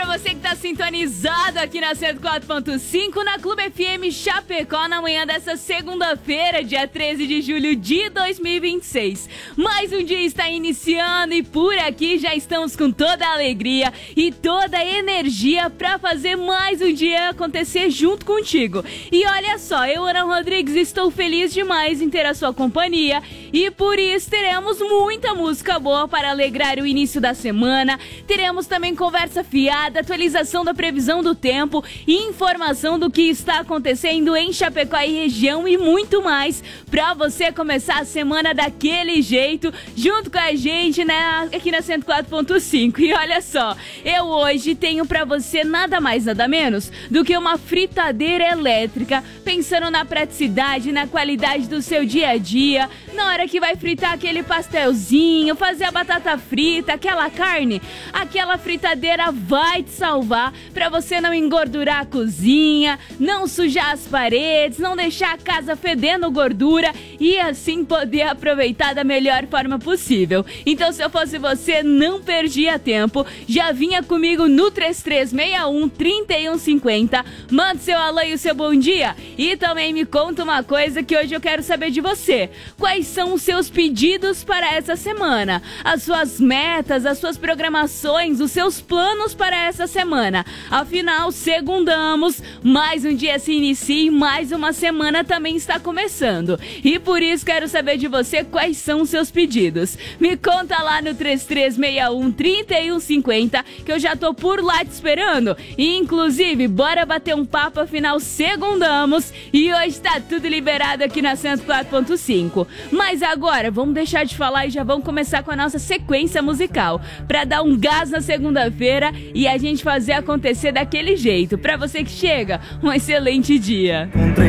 você que tá sintonizado aqui na 104.5, na Clube FM Chapecó, na manhã dessa segunda-feira, dia 13 de julho de 2026. Mais um dia está iniciando e por aqui já estamos com toda a alegria e toda a energia pra fazer mais um dia acontecer junto contigo. E olha só, eu, Ana Rodrigues, estou feliz demais em ter a sua companhia e por isso teremos muita música boa para alegrar o início da semana. Teremos também conversa fiada, atualização da previsão do tempo, informação do que está acontecendo em Chapecó e região e muito mais para você começar a semana daquele jeito, junto com a gente, né, aqui na 104.5. E olha só, eu hoje tenho para você nada mais, nada menos do que uma fritadeira elétrica, pensando na praticidade, na qualidade do seu dia a dia, na hora que vai fritar aquele pastelzinho, fazer a batata frita, aquela carne, aquela fritadeira vai te salvar para você não engordurar a cozinha, não sujar as paredes, não deixar a casa fedendo gordura e assim poder aproveitar da melhor forma possível. Então, se eu fosse você, não perdia tempo, já vinha comigo no 3361-3150, manda seu alô e o seu bom dia e também me conta uma coisa que hoje eu quero saber de você. Quais são os seus pedidos para essa semana? As suas metas, as suas programações, os seus planos para essa semana. Afinal, segundamos, mais um dia se inicia e mais uma semana também está começando. E por isso quero saber de você quais são os seus pedidos. Me conta lá no 3361-3150 que eu já tô por lá te esperando. E inclusive, bora bater um papo, afinal segundamos e hoje tá tudo liberado aqui na 104.5. Mas agora, vamos deixar de falar e já vamos começar com a nossa sequência musical pra dar um gás na segunda-feira e a gente fazer acontecer daquele jeito. Pra você que chega, um excelente dia.